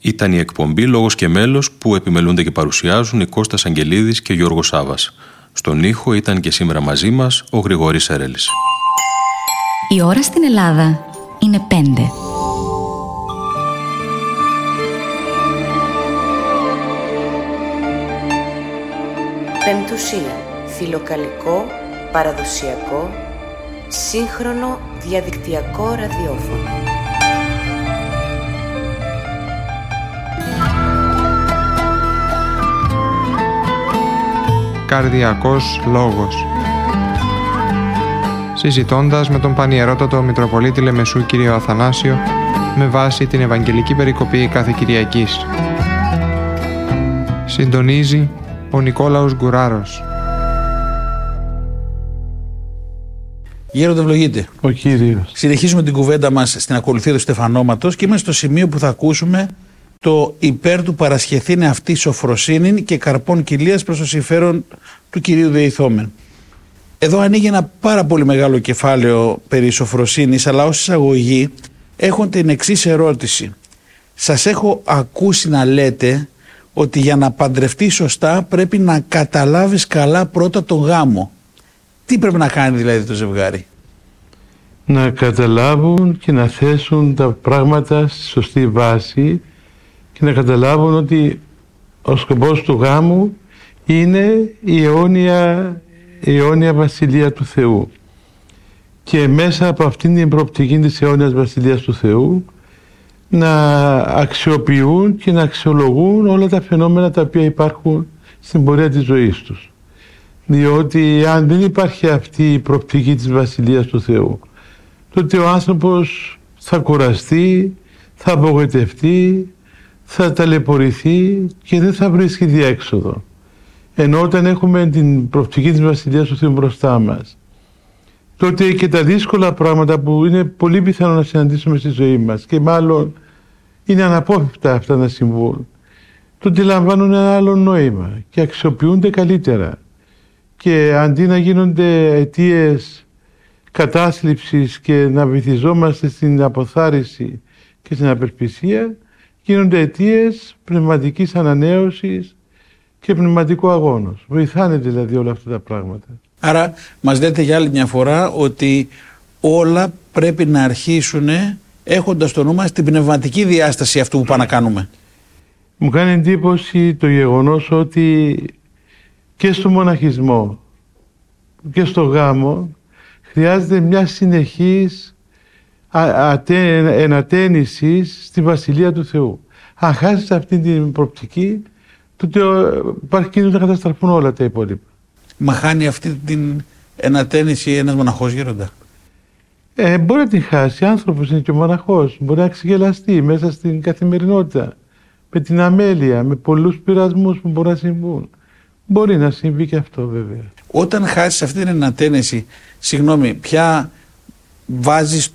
Ήταν η εκπομπή «Λόγος και μέλος» που επιμελούνται και παρουσιάζουν οι Κώστας Αγγελίδης και Γιώργος Σάβας. Στον ήχο ήταν και σήμερα μαζί μας ο Γρηγόρης Σερέλης. Η ώρα στην Ελλάδα είναι 5. Πεμπτουσία. Φιλοκαλικό, παραδοσιακό, σύγχρονο διαδικτυακό ραδιόφωνο. Καρδιακός λόγος. Συζητώντας με τον Πανιερότατο Μητροπολίτη Λεμεσού κύριο Αθανάσιο με βάση την Ευαγγελική Περικοπή κάθε Κυριακής. Συντονίζει ο Νικόλαος Γκουράρος. Γέροντα, ευλογείτε. Ο Κύριος. Συνεχίζουμε την κουβέντα μας στην ακολουθία του Στεφανώματος και είμαστε στο σημείο που θα ακούσουμε το υπέρ του παρασχεθήνε αυτή σοφροσύνην και καρπών κοιλίας προς το συμφέρον του Κυρίου Δεηθόμεν. Εδώ ανοίγει ένα πάρα πολύ μεγάλο κεφάλαιο περί σοφροσύνης, αλλά ως εισαγωγή έχουν την εξής ερώτηση. Σας έχω ακούσει να λέτε ότι για να παντρευτείς σωστά πρέπει να καταλάβεις καλά πρώτα τον γάμο. Τι πρέπει να κάνει δηλαδή το ζευγάρι? Να καταλάβουν και να θέσουν τα πράγματα στη σωστή βάση και να καταλάβουν ότι ο σκοπός του γάμου είναι η αιώνια βασιλεία του Θεού. Και μέσα από αυτήν την προοπτική της αιώνιας βασιλείας του Θεού να αξιοποιούν και να αξιολογούν όλα τα φαινόμενα τα οποία υπάρχουν στην πορεία της ζωής τους. Διότι αν δεν υπάρχει αυτή η προοπτική της βασιλείας του Θεού, τότε ο άνθρωπος θα κουραστεί, θα απογοητευτεί, θα ταλαιπωρηθεί και δεν θα βρίσκει διέξοδο. Ενώ όταν έχουμε την προοπτική της βασιλείας του Θεού μπροστά μας, τότε και τα δύσκολα πράγματα που είναι πολύ πιθανό να συναντήσουμε στη ζωή μας και μάλλον είναι αναπόφευκτα αυτά να συμβούν, τότε λαμβάνουν ένα άλλο νόημα και αξιοποιούνται καλύτερα. Και αντί να γίνονται αιτίες κατάθλιψης και να βυθιζόμαστε στην αποθάρρυνση και στην απελπισία, γίνονται αιτίες πνευματικής ανανέωσης και πνευματικού αγώνος. Βοηθάνε δηλαδή όλα αυτά τα πράγματα. Άρα μας λέτε για άλλη μια φορά ότι όλα πρέπει να αρχίσουν έχοντας το νου μας την πνευματική διάσταση αυτού που πάμε να κάνουμε. Μου κάνει εντύπωση το γεγονός ότι και στο μοναχισμό και στο γάμο χρειάζεται μια συνεχής ενατένιση στη Βασιλεία του Θεού. Αν χάσεις αυτή την προοπτική, τότε υπάρχει κίνδυνος να καταστραφούν όλα τα υπόλοιπα. Μα χάνει αυτή την ενατένιση ένας μοναχός, γέροντα? Μπορεί να την χάσει. Άνθρωπος είναι και ο μοναχός. Μπορεί να ξεγελαστεί μέσα στην καθημερινότητα, με την αμέλεια, με πολλούς πειρασμούς που μπορεί να συμβούν. Μπορεί να συμβεί και αυτό βέβαια. Όταν χάσεις αυτή την ενατένιση, συγγνώμη, πια βάζεις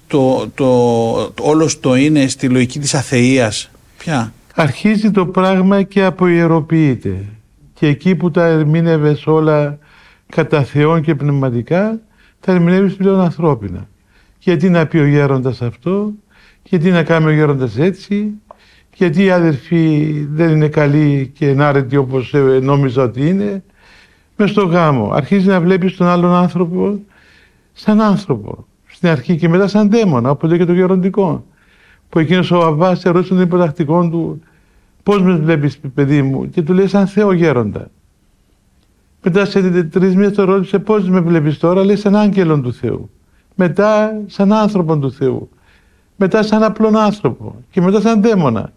όλο το είναι στη λογική της αθείας? Πια αρχίζει το πράγμα και αποιεροποιείται. Και εκεί που τα ερμήνευες όλα κατά Θεόν και πνευματικά, τα ερμηνεύεις πλέον ανθρώπινα. Γιατί να πει ο γέροντας αυτό, γιατί να κάνει ο γέροντας έτσι, γιατί οι αδερφοί δεν είναι καλοί και ενάρετοι όπως νόμιζα ότι είναι. Μες στο γάμο αρχίζει να βλέπεις τον άλλον άνθρωπο σαν άνθρωπο. Στην αρχή και μετά σαν δαίμονα, όπως και το γεροντικό. Που εκείνος ο Αββάς ερώτησε τον υποτακτικό του, πώς με βλέπεις παιδί μου, και του λέει σαν Θεό γέροντα. Μετά σε 3 μήνες το ρώτησε πώς με βλέπεις τώρα, λέει σαν άγγελον του Θεού. Μετά σαν άνθρωπον του Θεού. Μετά σαν απλόν άνθρωπο και μετά σαν δαίμονα.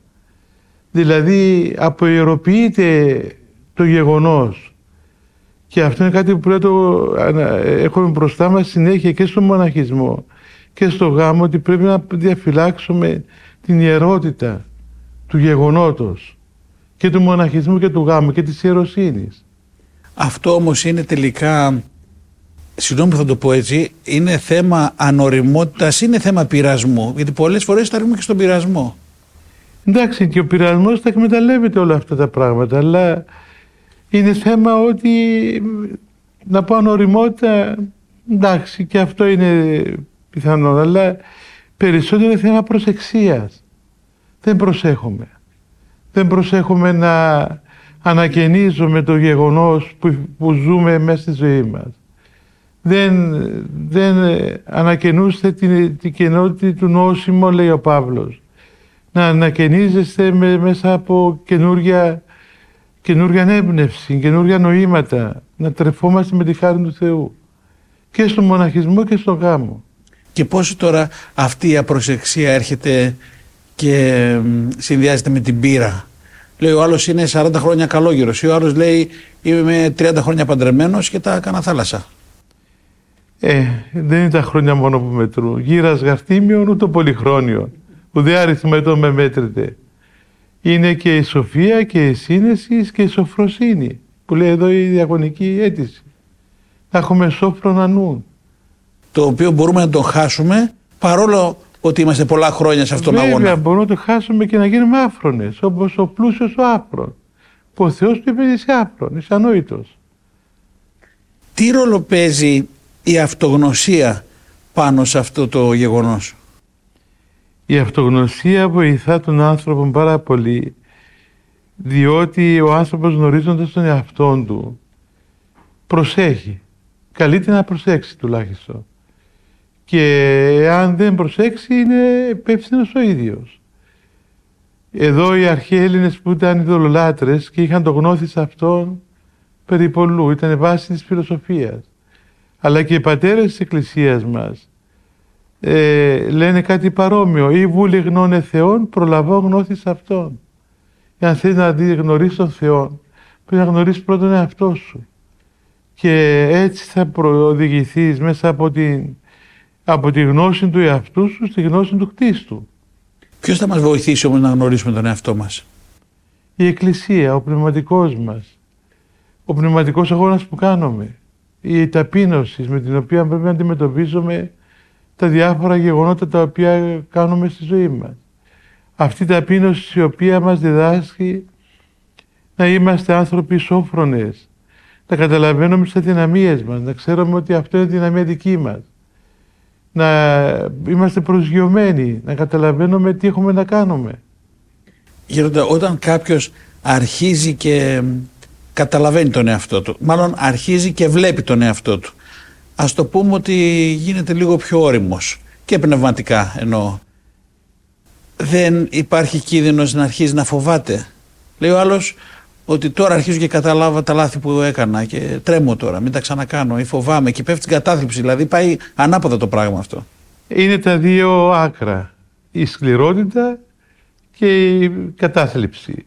Δηλαδή αποιεροποιείται το γεγονός. Και αυτό είναι κάτι που πρέπει να το έχουμε μπροστά μας συνέχεια και στο μοναχισμό και στο γάμο, ότι πρέπει να διαφυλάξουμε την ιερότητα του γεγονότος και του μοναχισμού και του γάμου και της ιεροσύνης. Αυτό όμως είναι τελικά, συγγνώμη που θα το πω έτσι, είναι θέμα ανοριμότητας, είναι θέμα πειρασμού, γιατί πολλές φορές τα ρίχνουμε και στον πειρασμό. Εντάξει, και ο πειρασμός θα εκμεταλλεύεται όλα αυτά τα πράγματα, αλλά είναι θέμα ότι να πω ανοριμότητα, εντάξει, και αυτό είναι πιθανό, αλλά περισσότερο είναι θέμα προσεξίας. Δεν προσέχουμε. Δεν προσέχουμε να ανακαινίζουμε το γεγονός που ζούμε μέσα στη ζωή μας. Δεν ανακαινούστε την καινότητα του νόσημου, λέει ο Παύλος. Να ανακαινίζεστε μέσα από καινούργια έμπνευση, καινούργια νοήματα. Να τρεφόμαστε με τη χάρη του Θεού. Και στον μοναχισμό και στον γάμο. Και πώς τώρα αυτή η απροσεξία έρχεται και συνδυάζεται με την πείρα? Λέει ο άλλος είναι 40 χρόνια καλόγερος, ή ο άλλος λέει είμαι 30 χρόνια παντρεμένος και τα έκανα θάλασσα. Δεν είναι τα χρόνια μόνο που μετρούν. Γύρας γαρτίμιον ούτε πολυχρόνιον. Ουδέ αριθμό ετών με μέτρητε. Είναι και η σοφία και η σύνεση και η σοφροσύνη. Που λέει εδώ η διαγωνική αίτηση. Να έχουμε σόφρονα νου. Το οποίο μπορούμε να το χάσουμε παρόλο ότι είμαστε πολλά χρόνια σε αυτόν τον αγώνα. Βέβαια, μπορούμε να το χάσουμε και να γίνουμε άφρονες, όπως ο πλούσιος ο άφρον. Που ο Θεός του είπε είσαι άφρον, είσαι ανόητος. Τι ρόλο παίζει η αυτογνωσία πάνω σε αυτό το γεγονός? Η αυτογνωσία βοηθά τον άνθρωπο πάρα πολύ, διότι ο άνθρωπος γνωρίζοντας τον εαυτόν του προσέχει. Καλείται να προσέξει τουλάχιστον. Και αν δεν προσέξει είναι υπεύθυνος ο ίδιος. Εδώ οι αρχαίοι Έλληνες που ήταν ειδωλολάτρες και είχαν το γνώθις αυτόν περί πολλού, ήταν βάση της φιλοσοφίας. Αλλά και οι πατέρες της Εκκλησίας μας λένε κάτι παρόμοιο. Ή βούλη γνώνε Θεόν, προλαβώ γνώθις αυτόν. Αν θέλεις να γνωρίσεις τον Θεό, πρέπει να γνωρίσεις πρώτα τον εαυτό σου. Και έτσι θα προοδηγηθείς μέσα από τη γνώση του εαυτού σου στη γνώση του κτίστου. Ποιος θα μας βοηθήσει όμως να γνωρίσουμε τον εαυτό μας? Η Εκκλησία, ο πνευματικός μας, ο πνευματικός αγώνας που κάνουμε, η ταπείνωση με την οποία πρέπει να αντιμετωπίζουμε τα διάφορα γεγονότα τα οποία κάνουμε στη ζωή μας. Αυτή η ταπείνωση η οποία μας διδάσκει να είμαστε άνθρωποι σόφρονες, να καταλαβαίνουμε τις αδυναμίες μας, να ξέρουμε ότι αυτό είναι δυναμία δική μας, να είμαστε προσγειωμένοι, να καταλαβαίνουμε τι έχουμε να κάνουμε. Γέροντα, όταν κάποιος αρχίζει και καταλαβαίνει τον εαυτό του, μάλλον αρχίζει και βλέπει τον εαυτό του, ας το πούμε ότι γίνεται λίγο πιο ώριμος και πνευματικά εννοώ, δεν υπάρχει κίνδυνος να αρχίζει να φοβάται? Λέει ο άλλος ότι τώρα αρχίζω και καταλάβα τα λάθη που έκανα και τρέμω τώρα, μην τα ξανακάνω ή φοβάμαι και πέφτει στην κατάθλιψη, δηλαδή πάει ανάποδα το πράγμα αυτό. Είναι τα δύο άκρα, η σκληρότητα και η κατάθλιψη.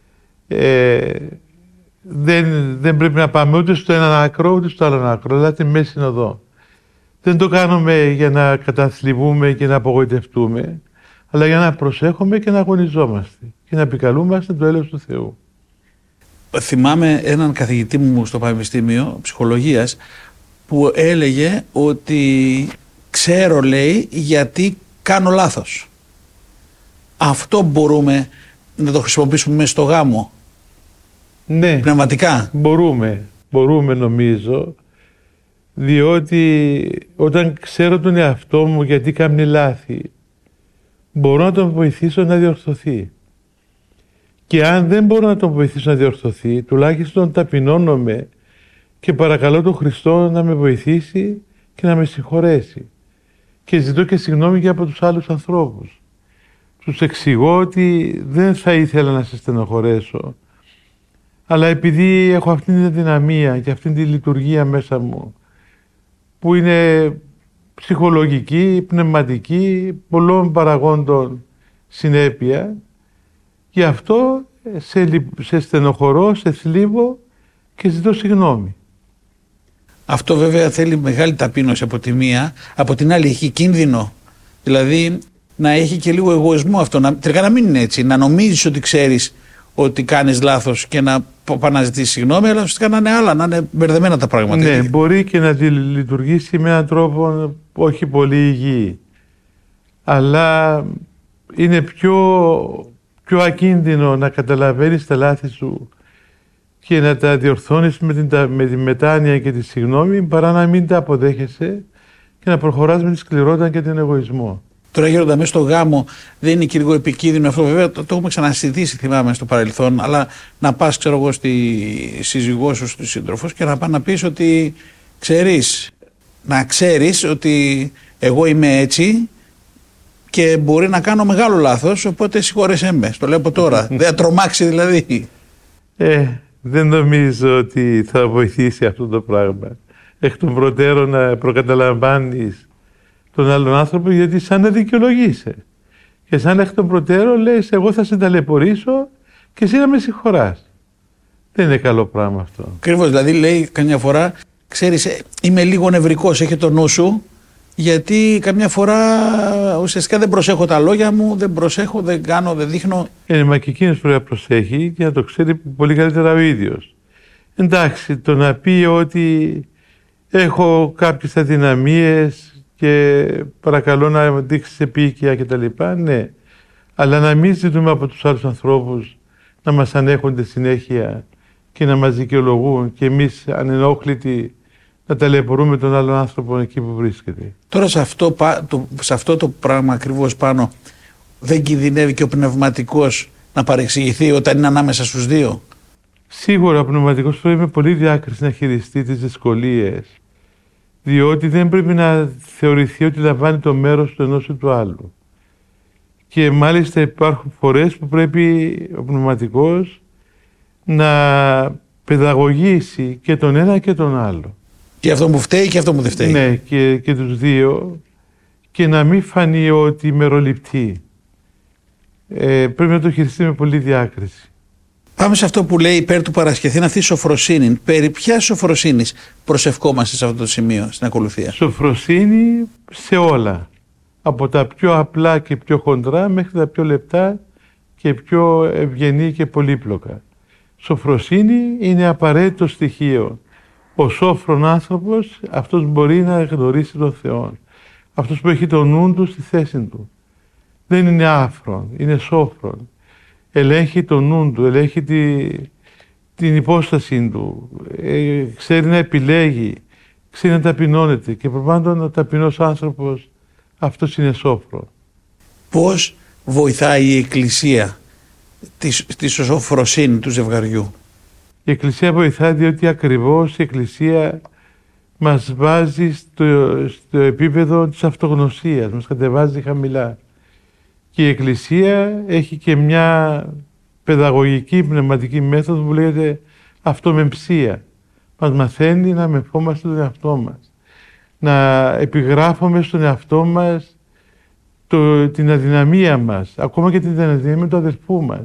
Δεν πρέπει να πάμε ούτε στο έναν άκρο ούτε στο άλλο άκρο, δηλαδή τη μέση συνοδό. Δεν το κάνουμε για να καταθλιβούμε και να απογοητευτούμε, αλλά για να προσέχουμε και να αγωνιζόμαστε και να επικαλούμαστε το έλεος του Θεού. Θυμάμαι έναν καθηγητή μου στο Πανεπιστήμιο Ψυχολογίας που έλεγε ότι ξέρω, λέει, γιατί κάνω λάθος. Αυτό μπορούμε να το χρησιμοποιήσουμε μέσα στο γάμο? Ναι, πνευματικά. Μπορούμε νομίζω, διότι όταν ξέρω τον εαυτό μου γιατί κάνει λάθη, μπορώ να τον βοηθήσω να διορθωθεί. Και αν δεν μπορώ να τον βοηθήσω να διορθωθεί, τουλάχιστον ταπεινώνομαι και παρακαλώ τον Χριστό να με βοηθήσει και να με συγχωρέσει. Και ζητώ και συγγνώμη και από τους άλλους ανθρώπους. Τους εξηγώ ότι δεν θα ήθελα να σε στενοχωρέσω, αλλά επειδή έχω αυτήν την αδυναμία και αυτήν την λειτουργία μέσα μου, που είναι ψυχολογική, πνευματική, πολλών παραγόντων συνέπεια, γι' αυτό σε στενοχωρώ, σε θλίβω και ζητώ συγγνώμη. Αυτό βέβαια θέλει μεγάλη ταπείνωση από τη μία, από την άλλη έχει κίνδυνο. Δηλαδή να έχει και λίγο εγωισμό αυτό, τελικά να μην είναι έτσι, να νομίζεις ότι ξέρεις ότι κάνεις λάθος και να πάει να ζητήσεις συγγνώμη, αλλά ουσιαστικά να είναι άλλα, να είναι μπερδεμένα τα πράγματα. Ναι, μπορεί και να τη λειτουργήσει με έναν τρόπο όχι πολύ υγιή, αλλά είναι πιο ακίνδυνο να καταλαβαίνεις τα λάθη σου και να τα διορθώνεις με τη μετάνοια και τη συγγνώμη, παρά να μην τα αποδέχεσαι και να προχωράς με τη σκληρότητα και τον εγωισμό. Τώρα γέροντα μέσα στο γάμο δεν είναι και λίγο επικίνδυνο αυτό? Βέβαια το έχουμε ξανασυζητήσει, θυμάμαι, στο παρελθόν, αλλά να πας, ξέρω εγώ, στη σύζυγό σου, στη σύντροφο και να πας να πεις ότι ξέρεις ότι εγώ είμαι έτσι και μπορεί να κάνω μεγάλο λάθος, οπότε συγχώρεσέ με. Το λέω από τώρα. Δεν θα τρομάξει δηλαδή. Δεν νομίζω ότι θα βοηθήσει αυτό το πράγμα. Εκ των προτέρων να προκαταλαμβάνεις τον άλλον άνθρωπο, γιατί σαν να δικαιολογείσαι. Και σαν εκ των προτέρων λες, εγώ θα σε ταλαιπωρήσω και εσύ να με συγχωράς. Δεν είναι καλό πράγμα αυτό. Ακριβώς, δηλαδή λέει καμιά φορά, ξέρεις, είμαι λίγο νευρικός, έχει το νου σου, γιατί καμιά φορά ουσιαστικά δεν προσέχω τα λόγια μου, δεν κάνω, δεν δείχνω. Μα και εκείνος πρέπει να προσέχει και να το ξέρει πολύ καλύτερα ο ίδιος. Εντάξει, το να πει ότι έχω κάποιες αδυναμίες και παρακαλώ να δείξεις επίοικια κτλ. Ναι, αλλά να μην ζητούμε από τους άλλους ανθρώπους να μας ανέχονται συνέχεια και να μας δικαιολογούν και εμείς ανενόχλητοι να ταλαιπωρούμε τον άλλον άνθρωπο εκεί που βρίσκεται. Τώρα σε αυτό το πράγμα ακριβώς πάνω δεν κινδυνεύει και ο πνευματικός να παρεξηγηθεί όταν είναι ανάμεσα στους δύο? Σίγουρα ο πνευματικός πρέπει με πολύ διάκριση να χειριστεί τις δυσκολίες, διότι δεν πρέπει να θεωρηθεί ότι λαμβάνει το μέρος του ενός ή του άλλου. Και μάλιστα υπάρχουν φορές που πρέπει ο πνευματικός να παιδαγωγήσει και τον ένα και τον άλλο. Και αυτό μου φταίει και αυτό μου δεν φταίει. Ναι, και τους δύο, και να μην φανεί ότι μεροληπτεί. Πρέπει να το χειριστεί με πολύ διάκριση. Πάμε σε αυτό που λέει υπέρ του παρασκευθήν αυτή η σοφροσύνη. Περί ποιας σοφροσύνης προσευχόμαστε σε αυτό το σημείο στην ακολουθία? Σοφροσύνη σε όλα. Από τα πιο απλά και πιο χοντρά μέχρι τα πιο λεπτά και πιο ευγενή και πολύπλοκα. Σοφροσύνη είναι απαραίτητο στοιχείο. Ο σόφρον άνθρωπος, αυτός μπορεί να γνωρίσει τον Θεό. Αυτός που έχει τον νου του στη θέση του. Δεν είναι άφρον, είναι σόφρον. Ελέγχει τον νου του, ελέγχει την υπόσταση του, ξέρει να επιλέγει, ξέρει να ταπεινώνεται και προπάντων ο ταπεινός άνθρωπος, αυτός είναι σόφρον. Πώς βοηθάει η Εκκλησία τη σοφροσύνη του ζευγαριού? Η Εκκλησία βοηθάει διότι ακριβώς η Εκκλησία μας βάζει στο επίπεδο της αυτογνωσίας, μας κατεβάζει χαμηλά. Και η Εκκλησία έχει και μια παιδαγωγική πνευματική μέθοδο που λέγεται αυτομεμψία. Μας μαθαίνει να μεμφόμαστε τον εαυτό μας, να επιγράφουμε στον εαυτό μας την αδυναμία μας, ακόμα και την αδυναμία του αδερφού μας.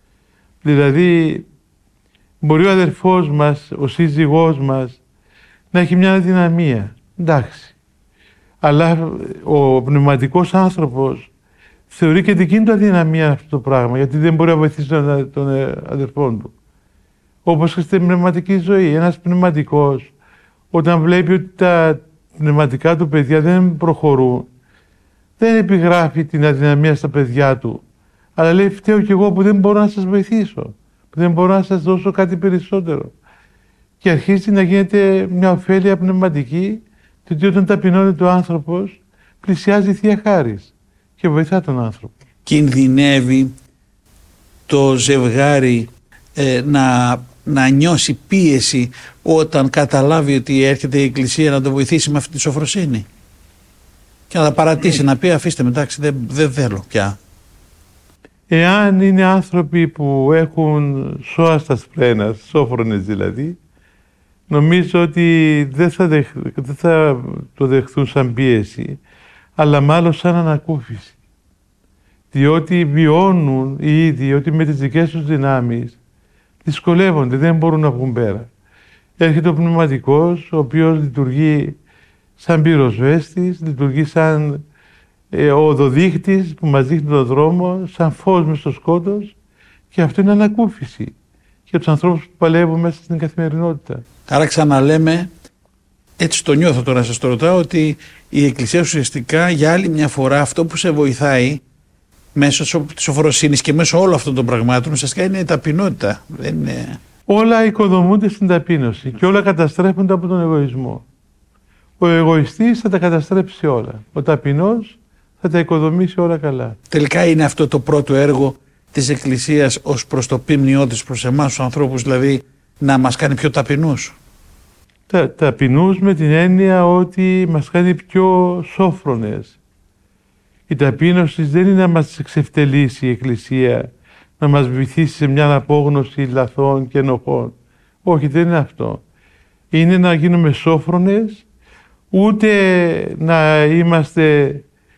Δηλαδή, μπορεί ο αδερφός μας, ο σύζυγός μας, να έχει μια αδυναμία, εντάξει. Αλλά ο πνευματικός άνθρωπος θεωρεί και δική του αδυναμία αυτό το πράγμα, γιατί δεν μπορεί να βοηθήσει τον αδερφό του. Όπως και στην πνευματική ζωή. Ένας πνευματικός, όταν βλέπει ότι τα πνευματικά του παιδιά δεν προχωρούν, δεν επιγράφει την αδυναμία στα παιδιά του, αλλά λέει, φταίω κι εγώ που δεν μπορώ να σας βοηθήσω, που δεν μπορώ να σας δώσω κάτι περισσότερο. Και αρχίζει να γίνεται μια ωφέλεια πνευματική, διότι όταν ταπεινώνεται ο άνθρωπος, πλησιάζει η Θεία Χάρις και βοηθά τον άνθρωπο. Κινδυνεύει το ζευγάρι να νιώσει πίεση όταν καταλάβει ότι έρχεται η Εκκλησία να το βοηθήσει με αυτή τη σοφροσύνη και να τα παρατήσει, να πει αφήστε με, εντάξει, δεν θέλω πια? Εάν είναι άνθρωποι που έχουν σώαστα σπρένα, σόφρονες δηλαδή, νομίζω ότι δεν θα το δεχθούν σαν πίεση, αλλά μάλλον σαν ανακούφιση. Διότι βιώνουν οι ίδιοι ότι με τις δικές τους δυνάμεις δυσκολεύονται, δεν μπορούν να βγουν πέρα. Έρχεται ο πνευματικός, ο οποίος λειτουργεί σαν πυροσβέστης, λειτουργεί σαν οδοδείχτης που μας δείχνει τον δρόμο, σαν φως μες στο σκότος, και αυτό είναι ανακούφιση για τους ανθρώπους που παλεύουν μέσα στην καθημερινότητα. Άρα ξαναλέμε, έτσι το νιώθω τώρα, σας το ρωτάω, ότι η Εκκλησία ουσιαστικά για άλλη μια φορά αυτό που σε βοηθάει μέσω της σοφροσύνης και μέσω όλων αυτών των πραγμάτων ουσιαστικά είναι η ταπεινότητα. Δεν είναι... Όλα οικοδομούνται στην ταπείνωση και όλα καταστρέφονται από τον εγωισμό. Ο εγωιστής θα τα καταστρέψει όλα. Ο ταπεινός θα τα οικοδομήσει όλα καλά. Τελικά είναι αυτό το πρώτο έργο της Εκκλησίας ως προς το ποίμνιό της προς εμάς τους ανθρώπους, δηλαδή να μας κάνει πιο ταπεινούς. Ταπεινούς με την έννοια ότι μας κάνει πιο σόφρονες. Η ταπείνωση δεν είναι να μας εξευτελίσει η Εκκλησία, να μας βοηθήσει σε μια απόγνωση λαθών και ενοχών. Όχι, δεν είναι αυτό. Είναι να γίνουμε σόφρονες, ούτε να είμαστε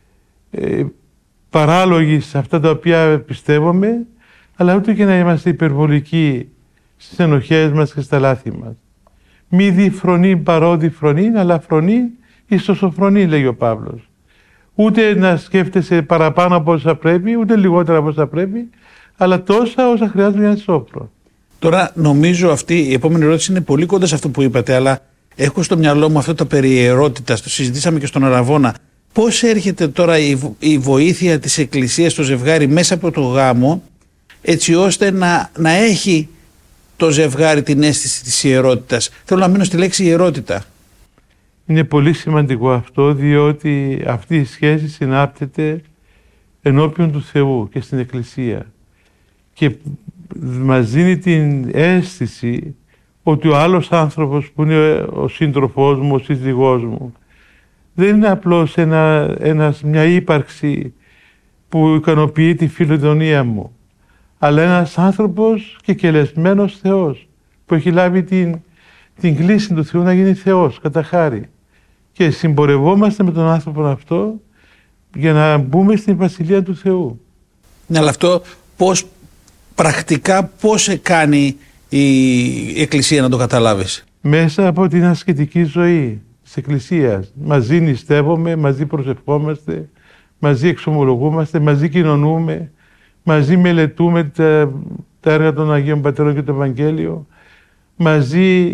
παράλογοι σε αυτά τα οποία πιστεύουμε, αλλά ούτε και να είμαστε υπερβολικοί στις ενοχές μας και στα λάθη μας. Μη δι φρονήν παρόδι φρονήν, αλλά φρονήν εις το σοφρονήν, λέει ο Παύλος. Ούτε να σκέφτεσαι παραπάνω από όσα πρέπει, ούτε λιγότερα από όσα πρέπει, αλλά τόσα όσα χρειάζονται για να είσαι σόφρο. Τώρα νομίζω αυτή η επόμενη ερώτηση είναι πολύ κοντά σε αυτό που είπατε, αλλά έχω στο μυαλό μου αυτό το περί ιερότητας, το συζητήσαμε και στον Αραβώνα. Πώς έρχεται τώρα η βοήθεια της Εκκλησίας στο ζευγάρι μέσα από το γάμο, έτσι ώστε να έχει το ζευγάρι την αίσθηση της ιερότητας? Θέλω να μείνω στη λέξη ιερότητα. Είναι πολύ σημαντικό αυτό, διότι αυτή η σχέση συνάπτεται ενώπιον του Θεού και στην Εκκλησία και μας δίνει την αίσθηση ότι ο άλλος άνθρωπος που είναι ο σύντροφός μου, ο σύζυγός μου, δεν είναι απλώς μια ύπαρξη που ικανοποιεί τη φιλοδονία μου, αλλά ένας άνθρωπος και κελεσμένος Θεός που έχει λάβει την κλίση του Θεού να γίνει Θεός κατά χάρη, και συμπορευόμαστε με τον άνθρωπο αυτό για να μπούμε στην Βασιλεία του Θεού. Ναι, αλλά αυτό πρακτικά πώς κάνει η Εκκλησία να το καταλάβεις? Μέσα από την ασκητική ζωή της Εκκλησίας. Μαζί νηστεύουμε, μαζί προσευχόμαστε, μαζί εξομολογούμαστε, μαζί κοινωνούμε, μαζί μελετούμε τα έργα των Αγίων Πατέρων και το Ευαγγέλιο, μαζί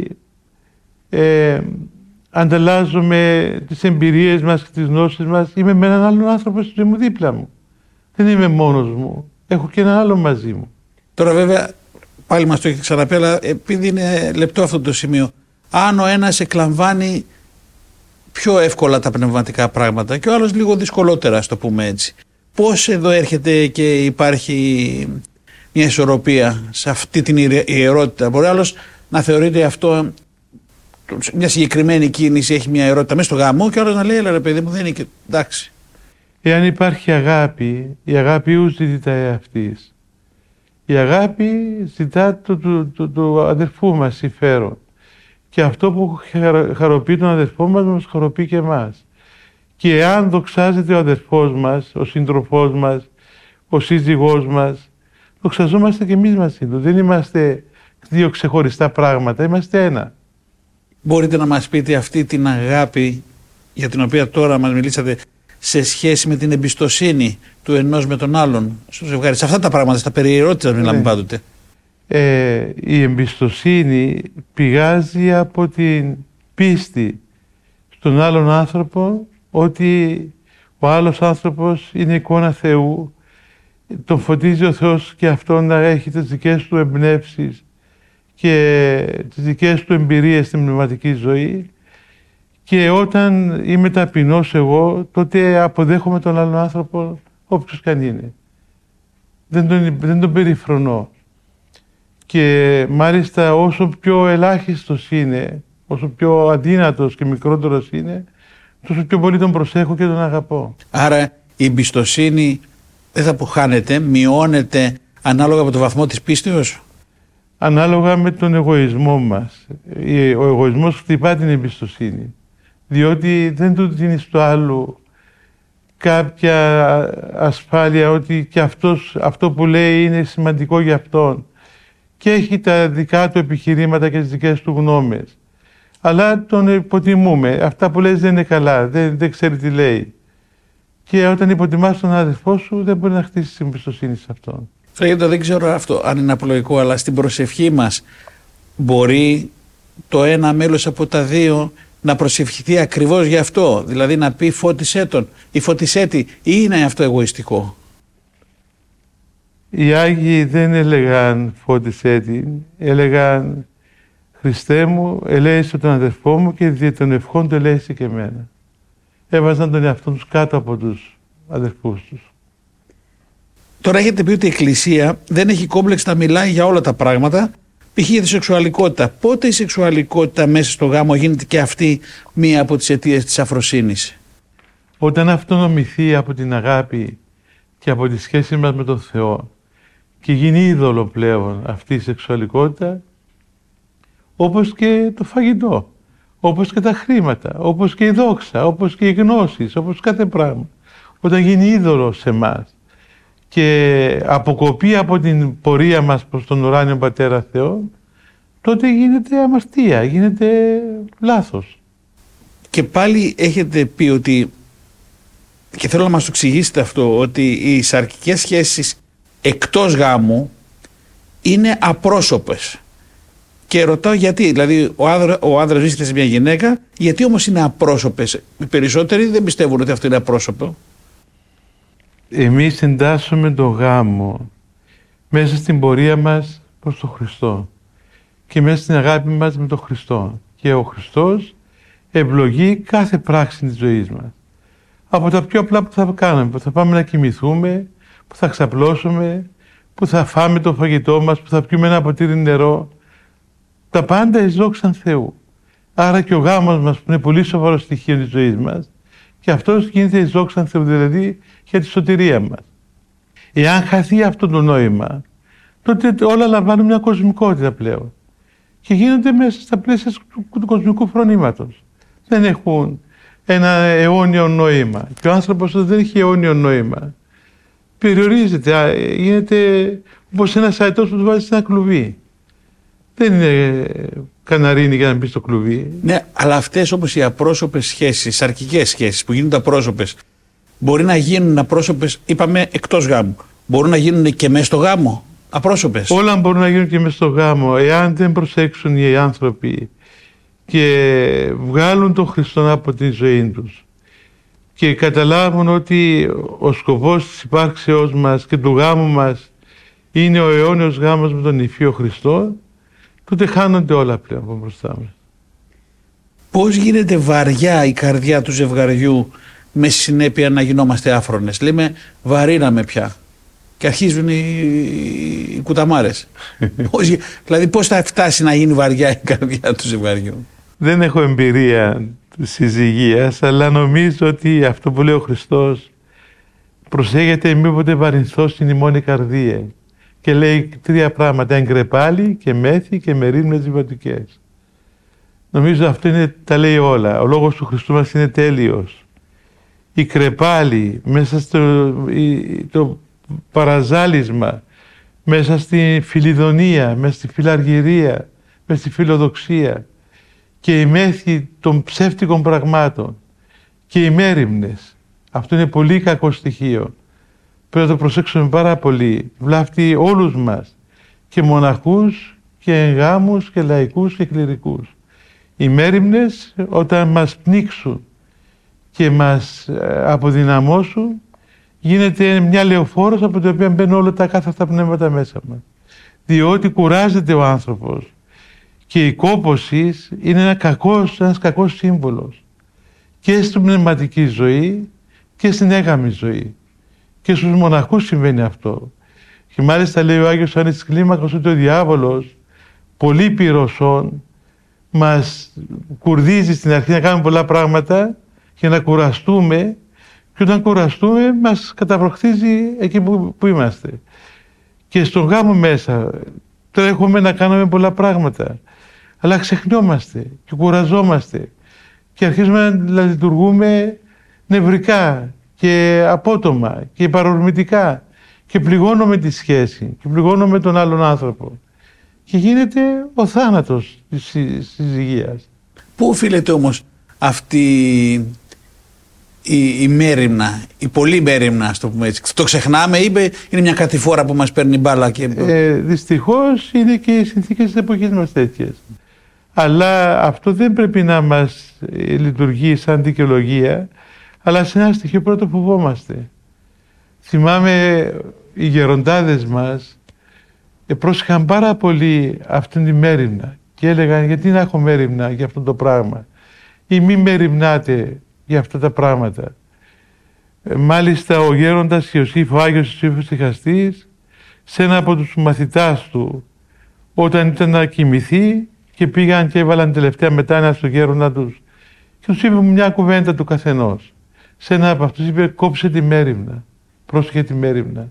ανταλλάζουμε τις εμπειρίες μας και τις γνώσεις μας. Είμαι με έναν άλλον άνθρωπο στη ζωή μου δίπλα μου. Δεν είμαι μόνος μου. Έχω και έναν άλλο μαζί μου. Τώρα βέβαια πάλι μας το έχει ξαναπεί, αλλά επειδή είναι λεπτό αυτό το σημείο, αν ο ένας εκλαμβάνει πιο εύκολα τα πνευματικά πράγματα και ο άλλος λίγο δυσκολότερα, ας το πούμε έτσι, πώς εδώ έρχεται και υπάρχει μια ισορροπία σε αυτή την ιερότητα? Μπορεί άλλος να θεωρείται αυτό μια συγκεκριμένη κίνηση, έχει μια ιερότητα μέσα στο γάμο, και άλλος να λέει, έλα ρε παιδί μου, δεν είναι και εντάξει. Εάν υπάρχει αγάπη, η αγάπη ου ζητάει αυτής. Η αγάπη ζητά το αδερφού μας συμφέρον. Και αυτό που χαροποιεί τον αδερφό μας χαροποιεί και εμάς. Και εάν δοξάζεται ο αδερφός μας, ο σύντροφός μας, ο σύζυγός μας, δοξαζόμαστε και εμείς μαζί του. Δεν είμαστε δύο ξεχωριστά πράγματα, είμαστε ένα. Μπορείτε να μας πείτε αυτή την αγάπη για την οποία τώρα μας μιλήσατε, σε σχέση με την εμπιστοσύνη του ενός με τον άλλον στο ζευγάρι? Σε αυτά τα πράγματα, στα περί ιερότητας μιλάμε πάντοτε. Η εμπιστοσύνη πηγάζει από την πίστη στον άλλον άνθρωπο ότι ο άλλος άνθρωπος είναι εικόνα Θεού, τον φωτίζει ο Θεός και αυτόν να έχει τις δικές του εμπνεύσεις και τις δικές του εμπειρίες στην πνευματική ζωή, και όταν είμαι ταπεινός εγώ, τότε αποδέχομαι τον άλλον άνθρωπο όποιος καν είναι. Δεν τον περιφρονώ. Και μάλιστα όσο πιο ελάχιστος είναι, όσο πιο αδύνατος και μικρότερος είναι, τόσο πιο πολύ τον προσέχω και τον αγαπώ. Άρα η εμπιστοσύνη δεν θα αποχάνεται, μειώνεται ανάλογα με το βαθμό της πίστεως? Ανάλογα με τον εγωισμό μας. Ο εγωισμός χτυπά την εμπιστοσύνη, διότι δεν του δίνει στο άλλο κάποια ασφάλεια ότι και αυτό που λέει είναι σημαντικό για αυτόν και έχει τα δικά του επιχειρήματα και τις δικές του γνώμες. Αλλά τον υποτιμούμε. Αυτά που λέει δεν είναι καλά, δεν ξέρει τι λέει. Και όταν υποτιμάς τον αδερφό σου, δεν μπορεί να χτίσεις εμπιστοσύνη σε αυτόν. Δεν ξέρω αυτό αν είναι απλοϊκό, αλλά στην προσευχή μας μπορεί το ένα μέλος από τα δύο να προσευχηθεί ακριβώς γι' αυτό? Δηλαδή να πει φώτισέ τον ή φώτισέ τη, ή είναι αυτό εγωιστικό? Οι Άγιοι δεν έλεγαν φώτισέ την, έλεγαν Χριστέ μου, ελέησε τον αδερφό μου και δια των ευχών του ελέησε και εμένα. Έβαζαν τον εαυτό τους κάτω από τους αδερφούς τους. Τώρα έχετε πει ότι η Εκκλησία δεν έχει κόμπλεξ να μιλάει για όλα τα πράγματα, π.χ. για τη σεξουαλικότητα. Πότε η σεξουαλικότητα μέσα στο γάμο γίνεται και αυτή μία από τις αιτίες της αφροσύνης? Όταν αυτονομηθεί από την αγάπη και από τη σχέση μας με τον Θεό και γίνει είδωλο πλέον αυτή η σεξουαλικότητα, όπως και το φαγητό, όπως και τα χρήματα, όπως και η δόξα, όπως και οι γνώσεις, όπως κάθε πράγμα. Όταν γίνει είδωλο σε εμάς και αποκοπεί από την πορεία μας προς τον ουράνιο Πατέρα Θεό, τότε γίνεται αμαρτία, γίνεται λάθος. Και πάλι έχετε πει ότι, και θέλω να μας το εξηγήσετε αυτό, ότι οι σαρκικές σχέσεις εκτός γάμου είναι απρόσωπες. Και ρωτάω γιατί, δηλαδή ο άντρας βρίσκεται σε μια γυναίκα, γιατί όμως είναι απρόσωπες? Οι περισσότεροι δεν πιστεύουν ότι αυτό είναι απρόσωπο. Εμείς εντάσσουμε το γάμο μέσα στην πορεία μας προς τον Χριστό και μέσα στην αγάπη μας με τον Χριστό. Και ο Χριστός ευλογεί κάθε πράξη της ζωής μας. Από τα πιο απλά που θα κάνουμε, που θα πάμε να κοιμηθούμε, που θα ξαπλώσουμε, που θα φάμε το φαγητό μας, που θα πιούμε ένα ποτήρι νερό. Τα πάντα εις δόξαν Θεού. Άρα και ο γάμος μας, που είναι πολύ σοβαρό στοιχείο της ζωής μας, και αυτός γίνεται εις δόξαν Θεού, δηλαδή για τη σωτηρία μας. Εάν χαθεί αυτό το νόημα, τότε όλα λαμβάνουν μια κοσμικότητα πλέον και γίνονται μέσα στα πλαίσια του κοσμικού φρονήματος. Δεν έχουν ένα αιώνιο νόημα. Και ο άνθρωπος δεν έχει αιώνιο νόημα. Περιορίζεται, γίνεται όπως ένας αετός που του βάζει σε ένα κλουβί. Δεν είναι καναρίνι για να μπει στο κλουβί. Ναι, αλλά αυτές όπως οι απρόσωπες σχέσεις, οι σαρκικές σχέσεις που γίνονται απρόσωπες, μπορεί να γίνουν απρόσωπες, είπαμε, εκτός γάμου. Μπορούν να γίνουν και μέσα στο γάμο απρόσωπες. Όλα μπορούν να γίνουν και μέσα στο γάμο, εάν δεν προσέξουν οι άνθρωποι και βγάλουν τον Χριστό από τη ζωή τους και καταλάβουν ότι ο σκοπός της υπάρξεώς μας και του γάμου μας είναι ο αιώνιος γάμος με τον Υφείο Χριστό, τότε χάνονται όλα πλέον από μπροστά μας. Πώς γίνεται βαριά η καρδιά του ζευγαριού με συνέπεια να γινόμαστε άφρονες? Λέμε βαρύναμε πια και αρχίζουν οι κουταμάρες. Δηλαδή πώς θα φτάσει να γίνει βαριά η καρδιά του ζευγαριού? Δεν έχω εμπειρία συζυγίας, αλλά νομίζω ότι αυτό που λέει ο Χριστός, προσέχετε μήποτε βαρυνθώ στην ημώνη καρδία, και λέει 3 πράγματα: εγκρεπάλι και μέθη και μερίμνες διβατικές. Νομίζω αυτό είναι, τα λέει όλα. Ο λόγος του Χριστού μας είναι τέλειος. Η κρεπάλι μέσα το παραζάλισμα, μέσα στη φιλιδονία, μέσα στη φιλαργυρία, μέσα στη φιλοδοξία, και η μέθη των ψεύτικων πραγμάτων και οι μέριμνες. Αυτό είναι πολύ κακό στοιχείο. Πρέπει να το προσέξουμε πάρα πολύ. Βλάφτει όλους μας, και μοναχούς και εγγάμους και λαϊκούς και κληρικούς. Οι μέριμνες, όταν μας πνίξουν και μας αποδυναμώσουν, γίνεται μια λεωφόρος από την οποία μπαίνουν όλα τα κάθαρτα πνεύματα μέσα μας. Διότι κουράζεται ο άνθρωπος και η κόπωση είναι ένας κακός σύμβολος και στην πνευματική ζωή και στην έγαμη ζωή. Και στους μοναχούς συμβαίνει αυτό. Και μάλιστα λέει ο Άγιος Ιωάννης της Κλίμακος ότι ο διάβολος, πολύ πυρωσών, μας κουρδίζει στην αρχή να κάνουμε πολλά πράγματα για να κουραστούμε, και όταν κουραστούμε μας καταβροχθίζει εκεί που είμαστε. Και στον γάμο μέσα τρέχουμε να κάνουμε πολλά πράγματα, αλλά ξεχνιόμαστε και κουραζόμαστε και αρχίζουμε να λειτουργούμε νευρικά και απότομα και παρορμητικά και πληγώνουμε τη σχέση και πληγώνουμε τον άλλον άνθρωπο και γίνεται ο θάνατος της συζυγίας. Πού οφείλεται όμως αυτή η μέριμνα, η πολύ μέριμνα, ας το πούμε έτσι? Το ξεχνάμε ή είναι μια κατηφόρα που μας παίρνει μπάλα? Δυστυχώς είναι και οι συνθήκες της εποχής μας τέτοιες. Αλλά αυτό δεν πρέπει να μας λειτουργεί σαν δικαιολογία, αλλά σε ένα στοιχείο πρέπει να το φοβόμαστε. Θυμάμαι οι γεροντάδες μας πρόσεχαν πάρα πολύ αυτήν τη μέριμνα και έλεγαν: γιατί να έχω μέριμνα για αυτό το πράγμα, ή μη μεριμνάτε για αυτά τα πράγματα. Μάλιστα ο γέροντας Ιωσήφ, ο Άγιος Ιωσήφος Ιχαστής, σε ένα από τους μαθητάς του, όταν ήταν να κοιμηθεί και πήγαν και έβαλαν τελευταία μετάνοια στο γέροντα τους και τους είπε μια κουβέντα του καθενός. Σε ένα από αυτούς είπε κόψε τη μέριμνα, πρόσεχε τη μέριμνα.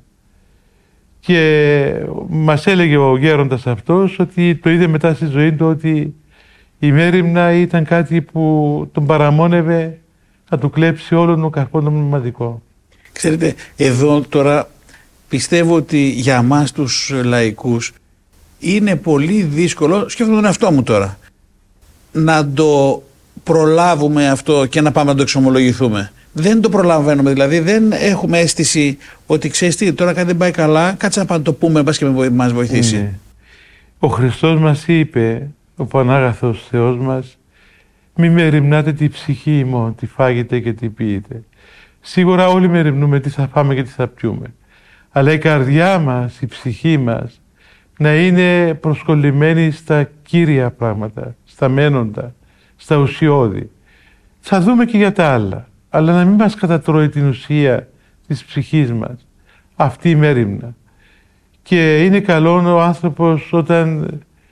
Και μας έλεγε ο γέροντας αυτός ότι το είδε μετά στη ζωή του ότι η μέριμνα ήταν κάτι που τον παραμόνευε να του κλέψει όλον τον καρπό τον πνευματικό. Ξέρετε, εδώ τώρα πιστεύω ότι για μας τους λαϊκούς είναι πολύ δύσκολο, σκέφτομαι τον εαυτό μου τώρα, να το προλάβουμε αυτό και να πάμε να το εξομολογηθούμε. Δεν το προλαβαίνουμε, δηλαδή δεν έχουμε αίσθηση ότι ξέρεις τι, τώρα κάτι δεν πάει καλά, κάτσε να πάμε να το πούμε, πας και μας βοηθήσει. Ναι. Ο Χριστός μας είπε, ο Πανάγαθος Θεός μας, μη μεριμνάτε τη ψυχή ημών, τι φάγετε και τι πείτε. Σίγουρα όλοι μεριμνούμε τι θα φάμε και τι θα πιούμε. Αλλά η καρδιά μας, η ψυχή μας, να είναι προσκολλημένη στα κύρια πράγματα, στα μένοντα, στα ουσιώδη. Θα δούμε και για τα άλλα, αλλά να μην μας κατατρώει την ουσία της ψυχής μας, αυτή η μέριμνα. Και είναι καλό ο άνθρωπος όταν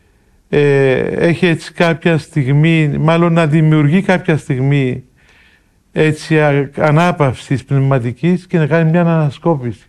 έχει έτσι κάποια στιγμή, μάλλον να δημιουργεί κάποια στιγμή έτσι ανάπαυσης πνευματικής και να κάνει μια ανασκόπηση.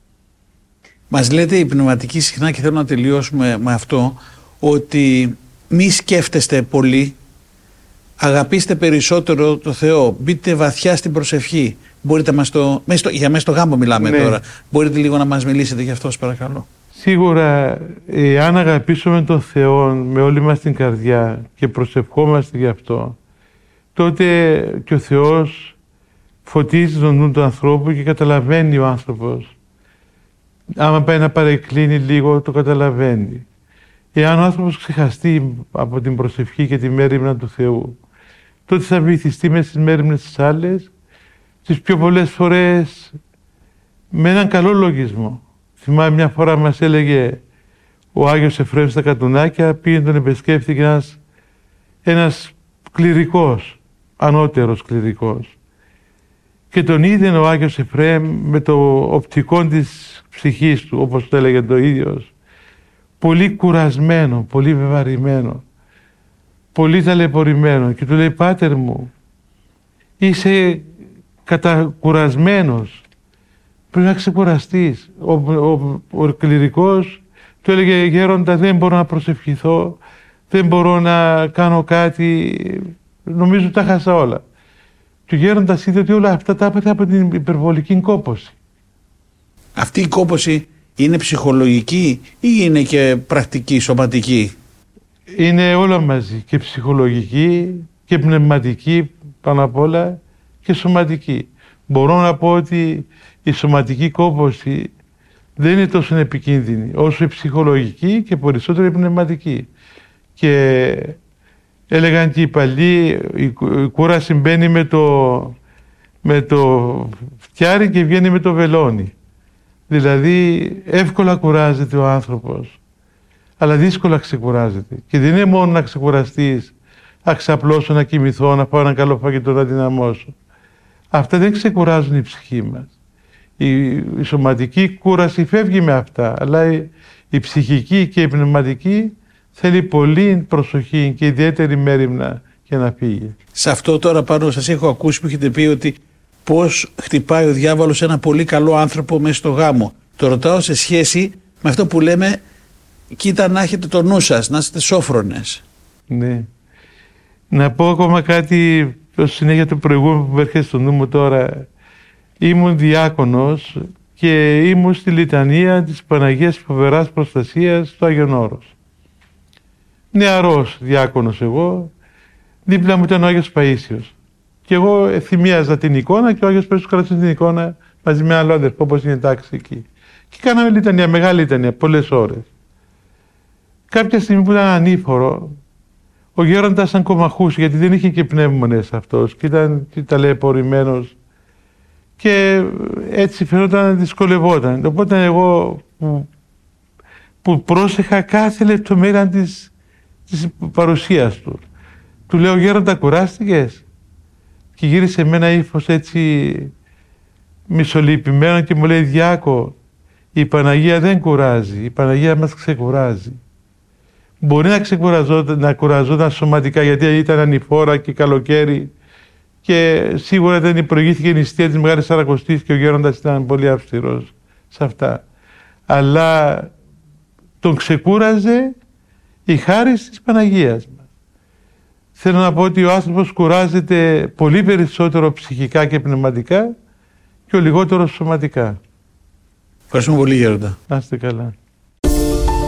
Μας λέτε η πνευματική συχνά, και θέλω να τελειώσουμε με αυτό, ότι μη σκέφτεστε πολύ, αγαπήστε περισσότερο το Θεό, μπείτε βαθιά στην προσευχή. Μπορείτε για μέσα στο γάμο μιλάμε τώρα, μπορείτε λίγο να μας μιλήσετε γι' αυτό, σας παρακαλώ. Σίγουρα, αν αγαπήσουμε τον Θεό με όλη μας την καρδιά και προσευχόμαστε γι' αυτό, τότε και ο Θεός φωτίζει τον νου του ανθρώπου και καταλαβαίνει ο άνθρωπος. Άμα πάει να παρεκκλίνει λίγο, το καταλαβαίνει. Εάν ο άνθρωπος ξεχαστεί από την προσευχή και τη μέριμνα του Θεού, τότε θα βυθιστεί μέσα στις μέριμνες τις άλλες, τις πιο πολλές φορές με έναν καλό λογισμό. Θυμάμαι μια φορά μας έλεγε ο Άγιος Εφραίμ στα Κατουνάκια, πήγαινε τον επισκέφθηκε ένας κληρικός, ανώτερος κληρικός. Και τον είδε ο Άγιος Εφραίμ με το οπτικό της ψυχής του, όπως το έλεγε το ίδιος, πολύ κουρασμένο, πολύ βεβαρημένο, πολύ ταλαιπωρημένο. Και του λέει, πάτερ μου, είσαι κατακουρασμένος, πρέπει να ξεκουραστείς. Ο κληρικός του έλεγε, γέροντα, δεν μπορώ να προσευχηθώ, δεν μπορώ να κάνω κάτι, νομίζω τα χάσα όλα. Και ο γέροντας είδε ότι όλα αυτά τα έπαθε από την υπερβολική κόπωση. Αυτή η κόπωση είναι ψυχολογική ή είναι και πρακτική, σωματική? Είναι όλα μαζί, και ψυχολογική και πνευματική πάνω απ' όλα και σωματική. Μπορώ να πω ότι η σωματική κόπωση δεν είναι τόσο επικίνδυνη όσο η ψυχολογική και περισσότερο η πνευματική. Και έλεγαν και οι παλιοί, η κούραση μπαίνει με το φτιάρι και βγαίνει με το βελόνι. Δηλαδή εύκολα κουράζεται ο άνθρωπος, αλλά δύσκολα ξεκουράζεται. Και δεν είναι μόνο να ξεκουραστείς, να ξαπλώσω, να κοιμηθώ, να φάω ένα καλό φαγητό, να δυναμώσω. Αυτά δεν ξεκουράζουν η ψυχή μας. Η σωματική κούραση φεύγει με αυτά, αλλά η ψυχική και η πνευματική θέλει πολύ προσοχή και ιδιαίτερη μέριμνα για να φύγει. Σε αυτό τώρα πάνω σας έχω ακούσει που έχετε πει ότι πώς χτυπάει ο διάβολος ένα πολύ καλό άνθρωπο μέσα στο γάμο. Το ρωτάω σε σχέση με αυτό που λέμε, κοίτα να έχετε το νου σας, να είστε σόφρονες. Ναι. Να πω ακόμα κάτι ως συνέχεια του προηγούμενου που έρχεται στο νου μου τώρα. Ήμουν διάκονος και ήμουν στη λιτανία της Παναγίας Φοβεράς Προστασίας στο Άγιον Όρος. Νεαρός διάκονος εγώ, δίπλα μου ήταν ο Άγιος Παΐσιος. Και εγώ θυμίαζα την εικόνα και ο Άγιος Παΐσιος κράτησε την εικόνα μαζί με άλλο αδερφό, όπως είναι τάξη εκεί. Και κάναμε λιτανία, μεγάλη λιτανία, πολλές ώρες. Κάποια στιγμή που ήταν ανήφορο, ο γέροντας ήταν κομμαχούς, γιατί δεν είχε και πνεύμονες αυτός και ήταν ταλαιπωρημένος και έτσι φαινόταν να δυσκολευόταν. Οπότε εγώ που πρόσεχα κάθε λεπτομέρεια της παρουσίας του, του λέω, γέροντα, κουράστηκες? Και γύρισε με ένα ύφος έτσι μισολυπημένο και μου λέει, Διάκο, η Παναγία δεν κουράζει, η Παναγία μας ξεκουράζει. Μπορεί να κουραζόταν σωματικά, γιατί ήταν ανηφόρα και καλοκαίρι και σίγουρα δεν προηγήθηκε η νηστεία της Μεγάλης Σαρακοστής και ο γέροντας ήταν πολύ αυστηρός σε αυτά. Αλλά τον ξεκούραζε η χάρις της Παναγίας μας. Θέλω να πω ότι ο άνθρωπος κουράζεται πολύ περισσότερο ψυχικά και πνευματικά και ο λιγότερο σωματικά. Ευχαριστούμε πολύ, γέροντα. Να είστε καλά.